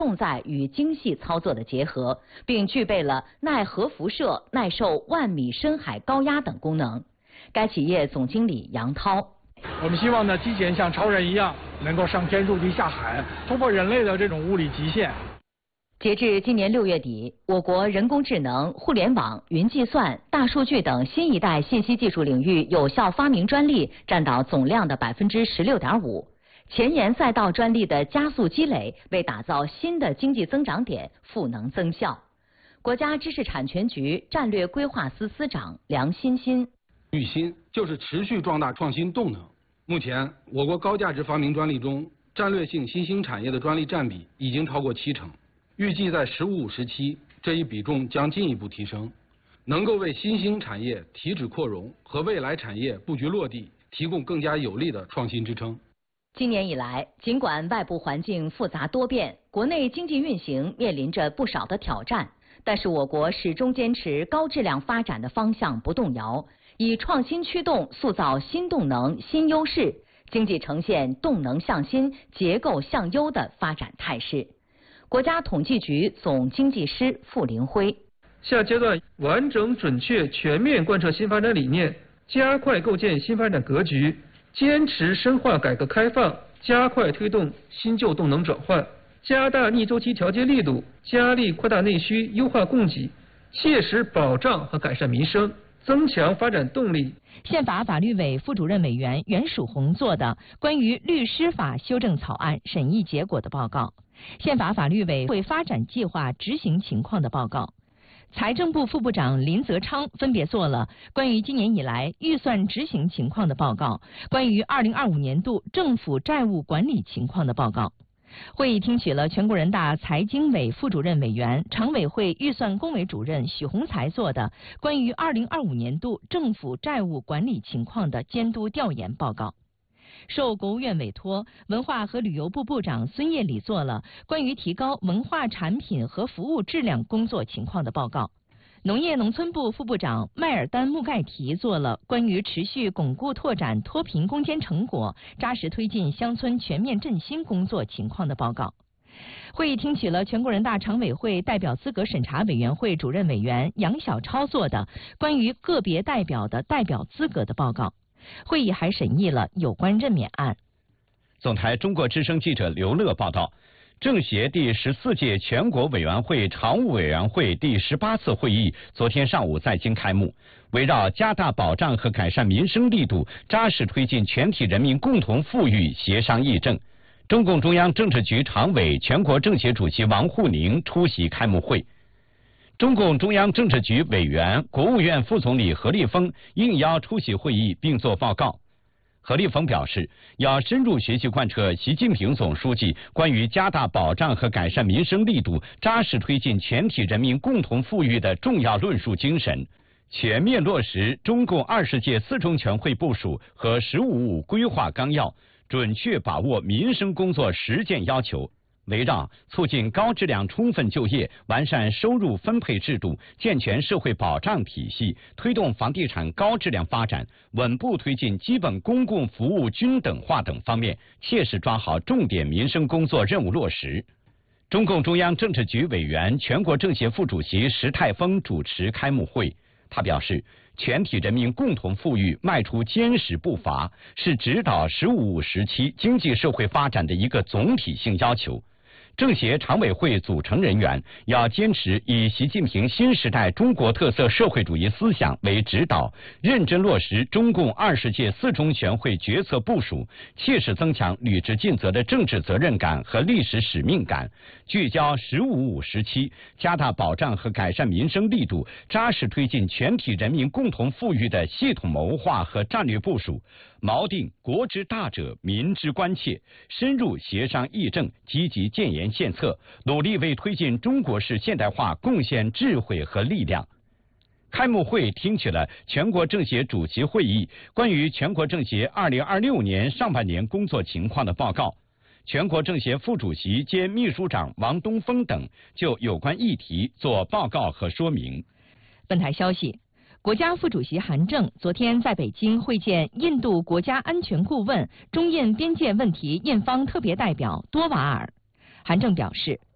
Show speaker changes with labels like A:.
A: 重在与精细操作的结合，并具备了耐核辐射、耐受万米深海高压等功能。该企业总经理杨涛：
B: 我们希望呢，机器人像超人一样，能够上天入地下海，突破人类的这种物理极限。
A: 截至今年6月底，我国人工智能、互联网、云计算、大数据等新一代信息技术领域有效发明专利占到总量的16.5%，前沿赛道专利的加速积累，为打造新的经济增长点赋能增效。国家知识产权局战略规划司司长梁欣欣：
C: 育新就是持续壮大创新动能。目前，我国高价值发明专利中，战略性新兴产业的专利占比已经超过70%。预计在“15-5”时期，这一比重将进一步提升，能够为新兴产业提质扩容和未来产业布局落地提供更加有力的创新支撑。
A: 今年以来，尽管外部环境复杂多变，国内经济运行面临着不少的挑战，但是我国始终坚持高质量发展的方向不动摇，以创新驱动塑造新动能、新优势，经济呈现动能向新、结构向优的发展态势。国家统计局总经济师傅林辉：
D: 下阶段完整、准确、全面贯彻新发展理念，加快构建新发展格局，坚持深化改革开放，加快推动新旧动能转换，加大逆周期调节力度，加力扩大内需，优化供给，切实保障和改善民生，增强发展动力。
E: 宪法法律委副主任委员袁曙红做的关于律师法修正草案审议结果的报告，宪法法律委会发展计划执行情况的报告。财政部副部长林泽昌分别做了关于今年以来预算执行情况的报告，关于2025年度政府债务管理情况的报告。会议听取了全国人大财经委副主任委员、常委会预算工委主任许宏才做的关于2025年度政府债务管理情况的监督调研报告。受国务院委托，文化和旅游部部长孙业礼做了关于提高文化产品和服务质量工作情况的报告。农业农村部副部长迈尔丹穆盖提做了关于持续巩固拓展脱贫攻坚成果，扎实推进乡村全面振兴工作情况的报告。会议听取了全国人大常委会代表资格审查委员会主任委员杨晓超做的关于个别代表的代表资格的报告。会议还审议了有关任免案。
F: 总台中国之声记者刘乐报道，政协第14届全国委员会常务委员会第18次会议昨天上午在京开幕。围绕加大保障和改善民生力度，扎实推进全体人民共同富裕协商议政，中共中央政治局常委、全国政协主席王沪宁出席开幕会。中共中央政治局委员、国务院副总理何立峰应邀出席会议并作报告。何立峰表示，要深入学习贯彻习近平总书记关于加大保障和改善民生力度，扎实推进全体人民共同富裕的重要论述精神，全面落实中共20届4中全会部署和“15-5”规划纲要，准确把握民生工作实践要求。围绕促进高质量充分就业、完善收入分配制度、健全社会保障体系、推动房地产高质量发展、稳步推进基本公共服务均等化等方面，切实抓好重点民生工作任务落实。中共中央政治局委员、全国政协副主席石泰峰主持开幕会。他表示，全体人民共同富裕迈出坚实步伐，是指导“15-5”时期经济社会发展的一个总体性要求。政协常委会组成人员要坚持以习近平新时代中国特色社会主义思想为指导，认真落实中共20届4中全会决策部署，切实增强履职尽责的政治责任感和历史使命感，聚焦“15-5”时期，加大保障和改善民生力度，扎实推进全体人民共同富裕的系统谋划和战略部署，锚定国之大者，民之关切，深入协商议政，积极建言献策，努力为推进中国式现代化贡献智慧和力量。开幕会听取了全国政协主席会议关于全国政协2026年上半年工作情况的报告，全国政协副主席兼秘书长王东峰等就有关议题作报告和说明。
E: 本台消息，国家副主席韩正昨天在北京会见印度国家安全顾问、中印边界问题印方特别代表多瓦尔。韩正表示，